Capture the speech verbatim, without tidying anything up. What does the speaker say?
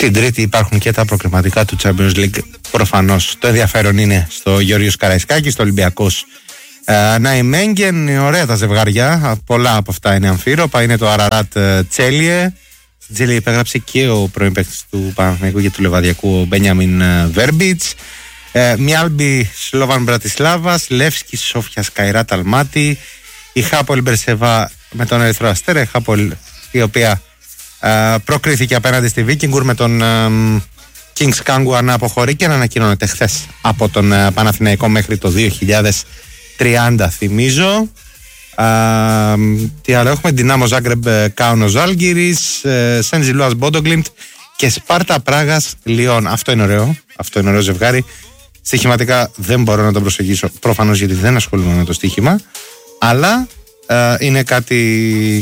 Την Τρίτη υπάρχουν και τα προκριματικά του Champions League. Προφανώς το ενδιαφέρον είναι στο Γεώργιος Καραϊσκάκης, στο Ολυμπιακός Ναϊμέγγεν. Ωραία τα ζευγάρια. Πολλά από αυτά είναι αμφίροπα. Είναι το Αραράτ Τσέλιε. Στην Τσέλιε υπέγραψε και ο πρώην παίκτης του Παναθηναϊκού και του Λεβαδιακού, ο Μπένιαμιν Βέρμπιτς. Μιάλμπι Σλόβαν Μπρατισλάβας. Λεύσκι Σόφια Καϊράτ Αλμάτι. Η Χάπολ Μπερσεβά με τον Ερυθρό Αστέρα. Η Χάπολ η οποία Uh, προκρίθηκε απέναντι στη Βίκινγκουρ με τον uh, Kings Kangua να αποχωρεί και να ανακοινώνεται χθες από τον uh, Παναθηναϊκό μέχρι το δύο χιλιάδες τριάντα, θυμίζω. Uh, τι άλλο έχουμε? Δυνάμο Ζάγκρεμπ Κάουνο Ζάλγκιρις, Σεν Ζιλουάς Μπόντογκλιμπτ και Σπάρτα Πράγας Λιόν. Αυτό είναι ωραίο. Αυτό είναι ωραίο ζευγάρι. Στοιχηματικά δεν μπορώ να το προσεγγίσω προφανώς γιατί δεν ασχολούμαι με το στοίχημα, αλλά uh, είναι κάτι